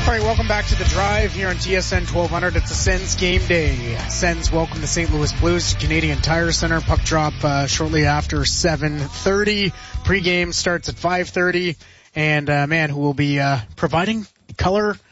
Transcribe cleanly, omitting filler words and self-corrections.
All right, welcome back to The Drive here on TSN 1200. It's a Sens game day. Sens welcome the St. Louis Blues to Canadian Tire Center. Puck drop shortly after 7:30. Pre-game starts at 5:30. And, who will be providing color